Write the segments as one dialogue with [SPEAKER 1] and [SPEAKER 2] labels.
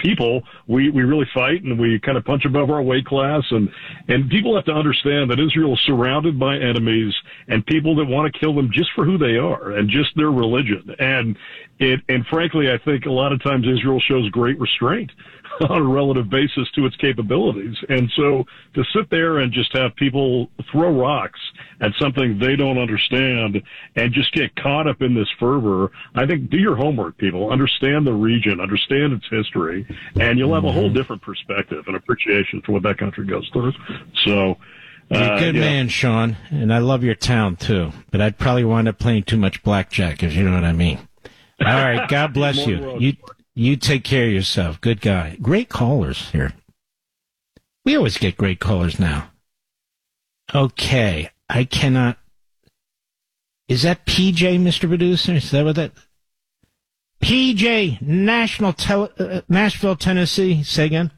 [SPEAKER 1] people, we really fight and we kind of punch above our weight class. And people have to understand that Israel is surrounded by enemies and people that want to kill them just for who they are and just their religion. And frankly, I think a lot of times Israel shows great restraint on a relative basis to its capabilities. And so to sit there and just have people throw rocks at something they don't understand and just get caught up in this fervor, I think do your homework, people. Understand the region, understand its history, and you'll have a whole different perspective and appreciation for what that country goes through. So,
[SPEAKER 2] you're a good man, Sean, and I love your town, too. But I'd probably wind up playing too much blackjack, if you know what I mean. All right, God bless you. You take care of yourself. Good guy. Great callers here. We always get great callers now. Okay. I cannot. Is that PJ, Mr. Producer? Is that what that? PJ, Nashville, Tennessee. Say again.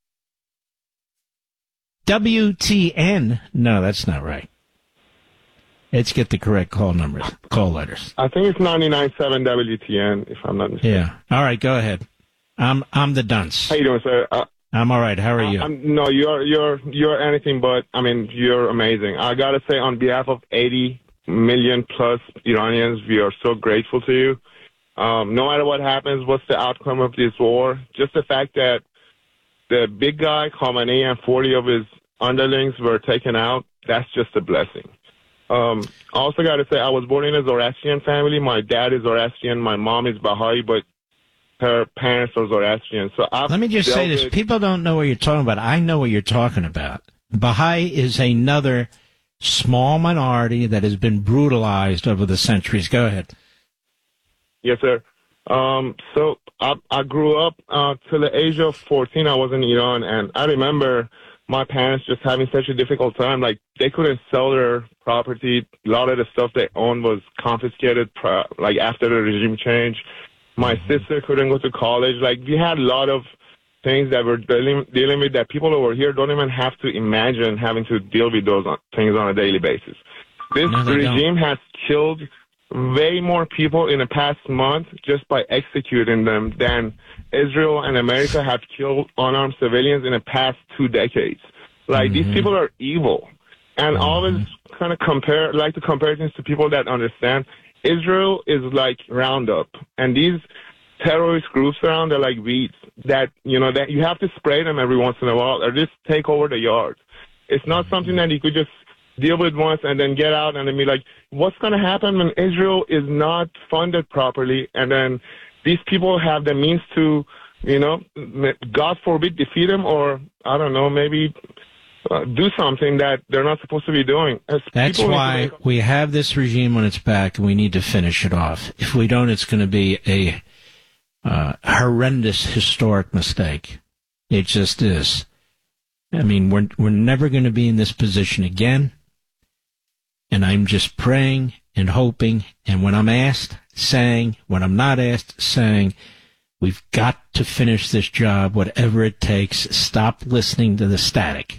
[SPEAKER 2] WTN. No, that's not right. Let's get the correct call letters.
[SPEAKER 3] I think it's 99.7 WTN, if I'm not mistaken.
[SPEAKER 2] Yeah. All right, go ahead. I'm the dunce.
[SPEAKER 3] How you doing, sir?
[SPEAKER 2] I'm all right. How are you?
[SPEAKER 3] No, you're anything but. I mean, you're amazing. I gotta say, on behalf of 80 million plus Iranians, we are so grateful to you. No matter what happens, what's the outcome of this war? Just the fact that the big guy, Khamenei, and 40 of his underlings were taken out, that's just a blessing. I also got to say, I was born in a Zoroastrian family. My dad is Zoroastrian. My mom is Baha'i, but her parents are Zoroastrian. So
[SPEAKER 2] let me just say this. People don't know what you're talking about. I know what you're talking about. Baha'i is another small minority that has been brutalized over the centuries. Go ahead.
[SPEAKER 3] Yes, sir. So I grew up till the age of 14. I was in Iran, and I remember my parents just having such a difficult time. Like, they couldn't sell their property. A lot of the stuff they owned was confiscated, like, after the regime change. My sister couldn't go to college. Like, we had a lot of things that we're dealing with that people over here don't even have to imagine having to deal with those things on a daily basis. This regime has killed way more people in the past month just by executing them than Israel and America have killed unarmed civilians in the past 2 decades. Like, these people are evil. And always kind of compare things to people that understand. Israel is like Roundup, and these terrorist groups around are like weeds that you have to spray them every once in a while or just take over the yard. It's not something that you could just deal with once and then get out and then be like, what's going to happen when Israel is not funded properly and then these people have the means to, God forbid, defeat them or, I don't know, maybe do something that they're not supposed to be doing.
[SPEAKER 2] That's why we have this regime on its back, and we need to finish it off. If we don't, it's going to be a horrendous historic mistake. It just is. I mean, we're never going to be in this position again, and I'm just praying and hoping, and when I'm asked, saying, when I'm not asked, saying, we've got to finish this job, whatever it takes. Stop listening to the static.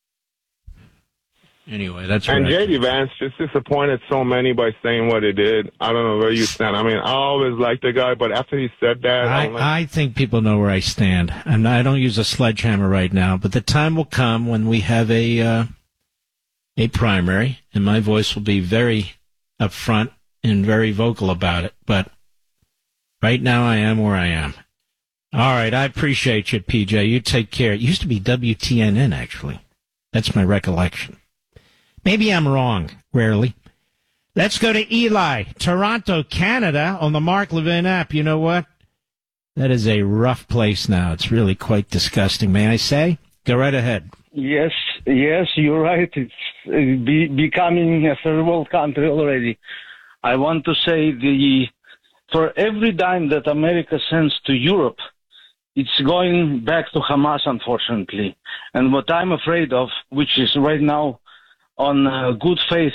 [SPEAKER 2] Anyway, that's right.
[SPEAKER 3] And J.D. Vance just disappointed so many by saying what he did. I don't know where you stand. I mean, I always liked the guy, but after he said that...
[SPEAKER 2] I think people know where I stand. And I don't use a sledgehammer right now, but the time will come when we have a primary, and my voice will be very upfront and very vocal about it. But right now I am where I am. All right, I appreciate you, PJ. You take care. It used to be WTNN, actually. That's my recollection. Maybe I'm wrong, rarely. Let's go to Eli, Toronto, Canada, on the Mark Levin app. You know what? That is a rough place now. It's really quite disgusting, may I say? Go right ahead.
[SPEAKER 4] Yes, you're right. It's becoming a third world country already. I want to say for every dime that America sends to Europe, it's going back to Hamas, unfortunately. And what I'm afraid of, which is right now on good faith,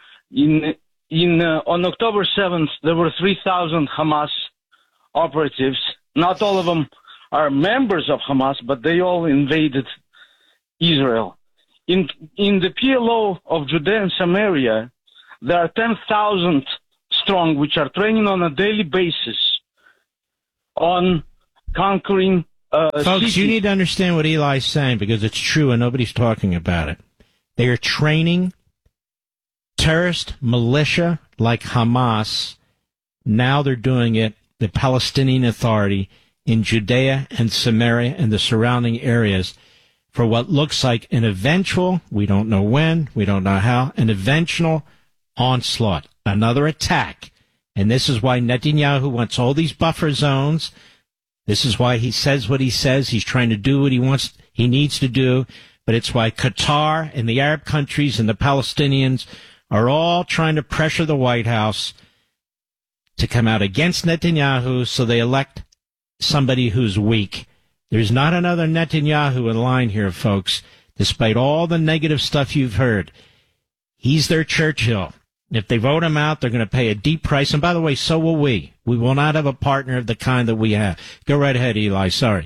[SPEAKER 4] on October 7th, there were 3,000 Hamas operatives. Not all of them are members of Hamas, but they all invaded Israel. In the PLO of Judea and Samaria, there are 10,000 strong, which are training on a daily basis on conquering
[SPEAKER 2] Folks, you need to understand what Eli's saying because it's true and nobody's talking about it. They are training terrorist militia like Hamas. Now they're doing it, the Palestinian Authority, in Judea and Samaria and the surrounding areas for what looks like an eventual, we don't know when, we don't know how, an eventual onslaught, another attack. And this is why Netanyahu wants all these buffer zones. This is why he says what he says. He's trying to do what he needs to do. But it's why Qatar and the Arab countries and the Palestinians are all trying to pressure the White House to come out against Netanyahu so they elect somebody who's weak. There's not another Netanyahu in line here, folks, despite all the negative stuff you've heard. He's their Churchill. If they vote him out, they're going to pay a deep price. And by the way, so will we. We will not have a partner of the kind that we have. Go right ahead, Eli. Sorry.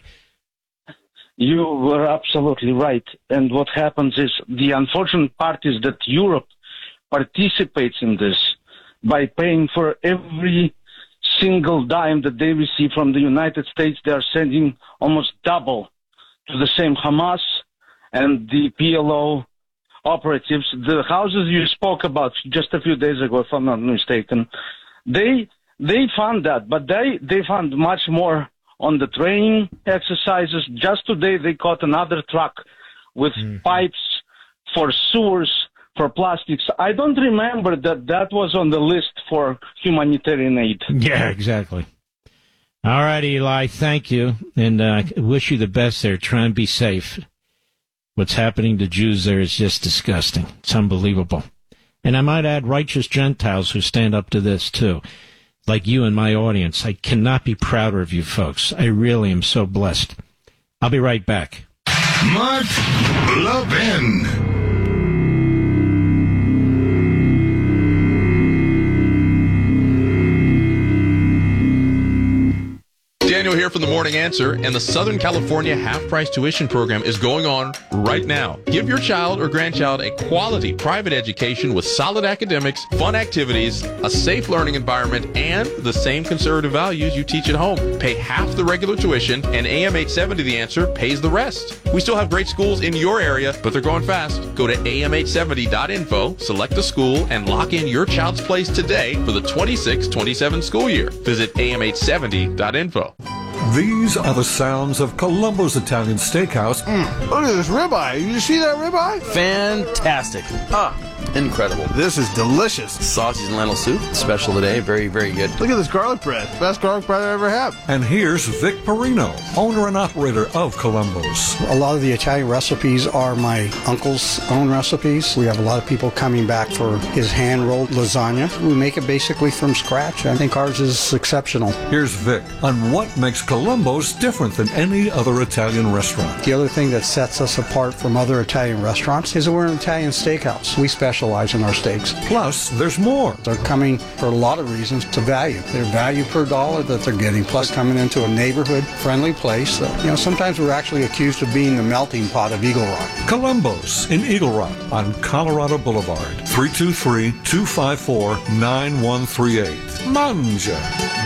[SPEAKER 4] You were absolutely right. And what happens is the unfortunate part is that Europe participates in this by paying for every single dime that they receive from the United States. They are sending almost double to the same Hamas and the PLO operatives. The houses you spoke about just a few days ago, if I'm not mistaken, they fund that, but they fund much more on the training exercises. Just today they caught another truck with pipes for sewers, for plastics. I don't remember that was on the list for humanitarian aid.
[SPEAKER 2] Yeah, exactly. All right, Eli, thank you. And I wish you the best there. Try and be safe. What's happening to Jews there is just disgusting. It's unbelievable. And I might add righteous Gentiles who stand up to this, too. Like you and my audience. I cannot be prouder of you folks. I really am so blessed. I'll be right back.
[SPEAKER 5] Mark Levin.
[SPEAKER 6] Daniel here from the Morning Answer, and the Southern California half-price tuition program is going on right now. Give your child or grandchild a quality private education with solid academics, fun activities, a safe learning environment, and the same conservative values you teach at home. Pay half the regular tuition, and AM 870 The Answer pays the rest. We still have great schools in your area, but they're going fast. Go to am870.info, select a school, and lock in your child's place today for the 26-27 school year. Visit am870.info.
[SPEAKER 7] These are the sounds of Columbo's Italian Steakhouse.
[SPEAKER 8] Look at this ribeye. You see that ribeye?
[SPEAKER 9] Fantastic. Incredible.
[SPEAKER 8] This is delicious.
[SPEAKER 9] Sausage and lentil soup, special today. Very, very good.
[SPEAKER 8] Look at this garlic bread. Best garlic bread I ever had.
[SPEAKER 7] And here's Vic Perino, owner and operator of Columbo's.
[SPEAKER 10] A lot of the Italian recipes are my uncle's own recipes. We have a lot of people coming back for his hand-rolled lasagna. We make it basically from scratch. I think ours is exceptional.
[SPEAKER 7] Here's Vic on what makes Columbo's different than any other Italian restaurant.
[SPEAKER 10] The other thing that sets us apart from other Italian restaurants is that we're an Italian steakhouse. We specialize in our steaks.
[SPEAKER 7] Plus, there's more.
[SPEAKER 10] They're coming for a lot of reasons to value. Their value per dollar that they're getting, plus coming into a neighborhood-friendly place. Sometimes we're actually accused of being the melting pot of Eagle Rock.
[SPEAKER 7] Columbo's in Eagle Rock on Colorado Boulevard. 323-254-9138. Mangia.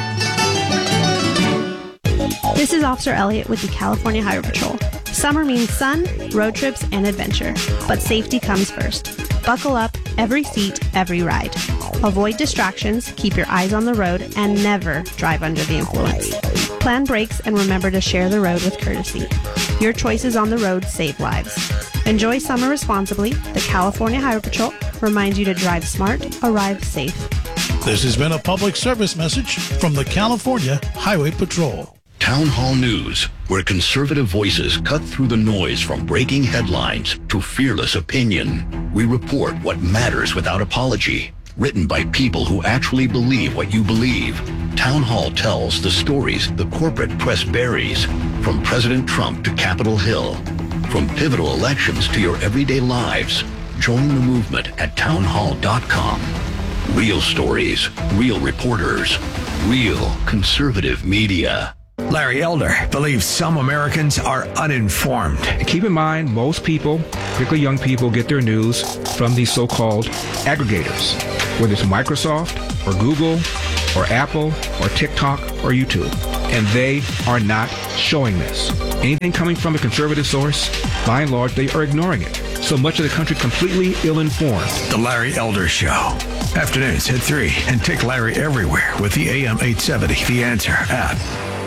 [SPEAKER 11] This is Officer Elliott with the California Highway Patrol. Summer means sun, road trips, and adventure. But safety comes first. Buckle up, every seat, every ride. Avoid distractions, keep your eyes on the road, and never drive under the influence. Plan brakes and remember to share the road with courtesy. Your choices on the road save lives. Enjoy summer responsibly. The California Highway Patrol reminds you to drive smart, arrive safe.
[SPEAKER 12] This has been a public service message from the California Highway Patrol.
[SPEAKER 13] Town Hall News, where conservative voices cut through the noise from breaking headlines to fearless opinion. We report what matters without apology. Written by people who actually believe what you believe. Town Hall tells the stories the corporate press buries, from President Trump to Capitol Hill. From pivotal elections to your everyday lives. Join the movement at townhall.com. Real stories, real reporters, real conservative media.
[SPEAKER 14] Larry Elder believes some Americans are uninformed.
[SPEAKER 15] Keep in mind, most people, particularly young people, get their news from these so-called aggregators, whether it's Microsoft or Google or Apple or TikTok or YouTube. And they are not showing this. Anything coming from a conservative source, by and large, they are ignoring it. So much of the country completely ill-informed.
[SPEAKER 14] The Larry Elder Show. Afternoons at 3, and take Larry everywhere with the AM 870 The Answer app.